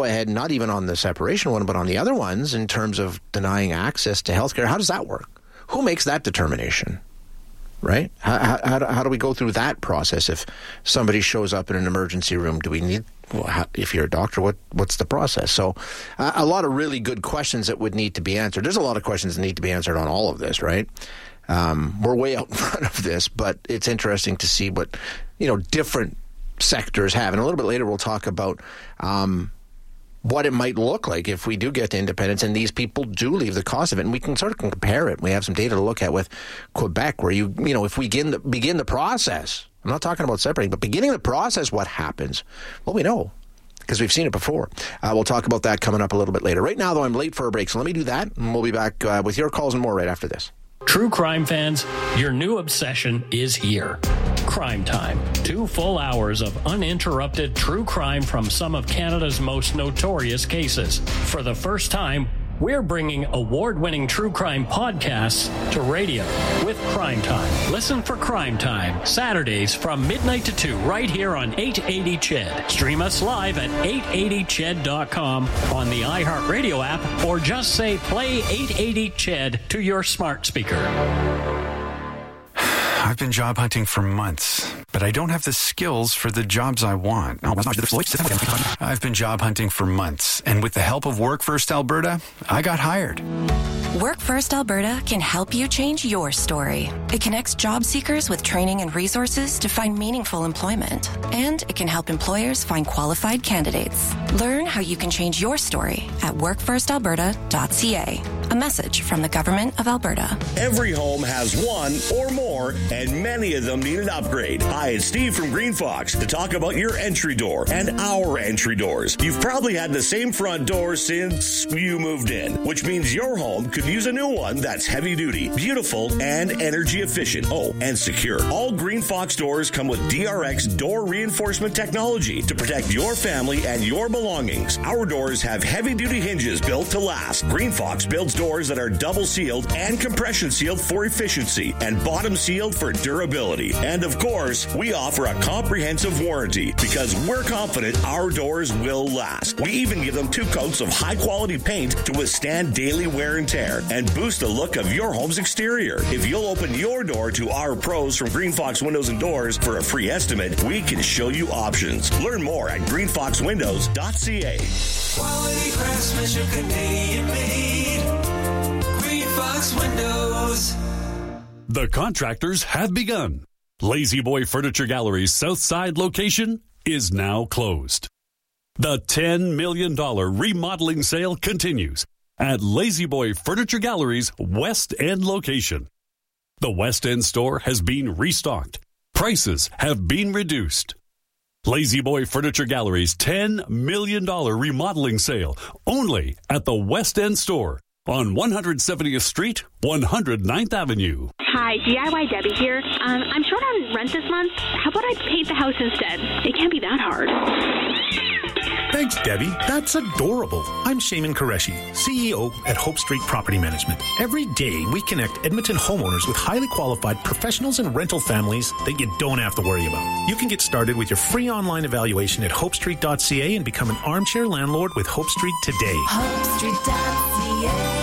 ahead, not even on the separation one, but on the other ones in terms of denying access to healthcare. How does that work? Who makes that determination? Right? How do we go through that process if somebody shows up in an emergency room? Do we need, if you're a doctor, what's the process? So a lot of really good questions that would need to be answered. There's a lot of questions that need to be answered on all of this, right? We're way out in front of this, but it's interesting to see what, different sectors have. And a little bit later, we'll talk about what it might look like if we do get to independence and these people do leave, the cost of it. And we can sort of compare it. We have some data to look at with Quebec where if we begin the process, I'm not talking about separating, but beginning the process, what happens? Well, we know because we've seen it before. We'll talk about that coming up a little bit later. Right now, though, I'm late for a break, so let me do that, and we'll be back with your calls and more right after this. True crime fans, your new obsession is here. Crime Time. 2 full hours of uninterrupted true crime from some of Canada's most notorious cases. For the first time, we're bringing award-winning true crime podcasts to radio with Crime Time. Listen for Crime Time, Saturdays from midnight to 2, right here on 880 CHED. Stream us live at 880ched.com on the iHeartRadio app, or just say play 880 CHED to your smart speaker. I've been job hunting for months, but I don't have the skills for the jobs I want. I've been job hunting for months, and with the help of Work First Alberta, I got hired. Work First Alberta can help you change your story. It connects job seekers with training and resources to find meaningful employment. And it can help employers find qualified candidates. Learn how you can change your story at workfirstalberta.ca. A message from the Government of Alberta. Every home has one or more, and many of them need an upgrade. Hi, it's Steve from Green Fox to talk about your entry door and our entry doors. You've probably had the same front door since you moved in, which means your home could use a new one that's heavy duty, beautiful, and energy efficient. Oh, and secure. All Green Fox doors come with DRX door reinforcement technology to protect your family and your belongings. Our doors have heavy duty hinges built to last. Green Fox builds doors that are double sealed and compression sealed for efficiency and bottom sealed for durability. And of course, we offer a comprehensive warranty because we're confident our doors will last. We even give them 2 coats of high quality paint to withstand daily wear and tear and boost the look of your home's exterior. If you'll open your door to our pros from Green Fox Windows and Doors for a free estimate, we can show you options. Learn more at greenfoxwindows.ca. Quality craftsmanship, Canadian made. Green Fox Windows. The contractors have begun. Lazy Boy Furniture Gallery's Southside location is now closed. The $10 million remodeling sale continues at Lazy Boy Furniture Gallery's West End location. The West End store has been restocked. Prices have been reduced. Lazy Boy Furniture Gallery's $10 million remodeling sale only at the West End store on 170th Street, 109th Avenue. Hi, DIY Debbie here. I'm short on rent this month. How about I paint the house instead? It can't be that hard. Thanks, Debbie. That's adorable. I'm Shaman Qureshi, CEO at Hope Street Property Management. Every day, we connect Edmonton homeowners with highly qualified professionals and rental families that you don't have to worry about. You can get started with your free online evaluation at hopestreet.ca and become an armchair landlord with Hope Street today. HopeStreet.ca.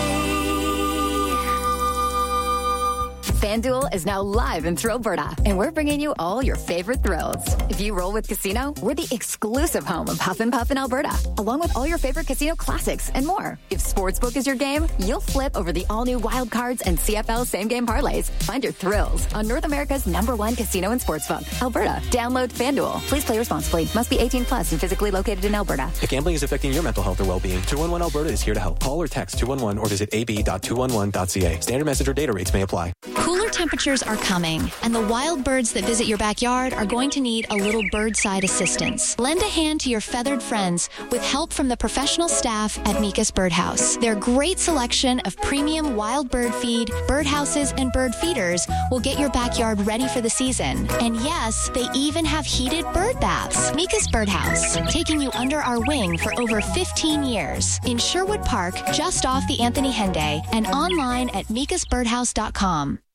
FanDuel is now live in Thrillberta, and we're bringing you all your favorite thrills. If you roll with Casino, we're the exclusive home of Huff and Puff in Alberta, along with all your favorite casino classics and more. If Sportsbook is your game, you'll flip over the all-new Wild Cards and CFL same-game parlays. Find your thrills on North America's #1 casino and sportsbook, Alberta. Download FanDuel. Please play responsibly. Must be 18 plus and physically located in Alberta. If gambling is affecting your mental health or well-being, 211 Alberta is here to help. Call or text 211 or visit ab.211.ca. Standard message or data rates may apply. Cooler temperatures are coming, and the wild birds that visit your backyard are going to need a little birdside assistance. Lend a hand to your feathered friends with help from the professional staff at Mikas Birdhouse. Their great selection of premium wild bird feed, birdhouses, and bird feeders will get your backyard ready for the season. And yes, they even have heated bird baths. Mikas Birdhouse, taking you under our wing for over 15 years. In Sherwood Park, just off the Anthony Henday, and online at mikasbirdhouse.com.